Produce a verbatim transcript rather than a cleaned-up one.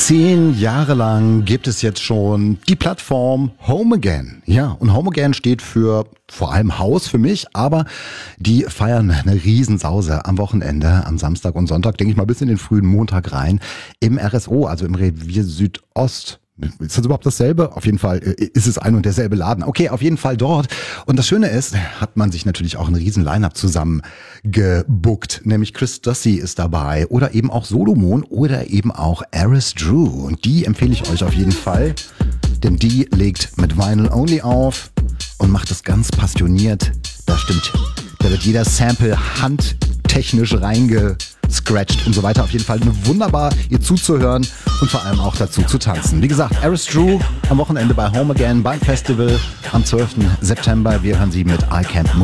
Zehn Jahre lang gibt es jetzt schon die Plattform Home Again. Ja, und Home Again steht für vor allem Haus für mich, aber die feiern eine Riesensause am Wochenende, am Samstag und Sonntag, denke ich mal bis in den frühen Montag rein, im R S O, also im Revier Südost. Ist das überhaupt dasselbe? Auf jeden Fall ist es ein und derselbe Laden. Okay, auf jeden Fall dort. Und das Schöne ist, hat man sich natürlich auch ein riesen Line-Up zusammen gebuckt. Nämlich Chris Dossi ist dabei oder eben auch Solomon oder eben auch Aris Drew. Und die empfehle ich euch auf jeden Fall, denn die legt mit Vinyl Only auf und macht das ganz passioniert. Da stimmt, da wird jeder Sample handtechnisch reingescratcht und so weiter. Auf jeden Fall wunderbar, ihr zuzuhören und vor allem auch dazu zu tanzen. Wie gesagt, Aris Drew am Wochenende bei Home Again beim Festival am zwölften September. Wir hören sie mit I Can't Move.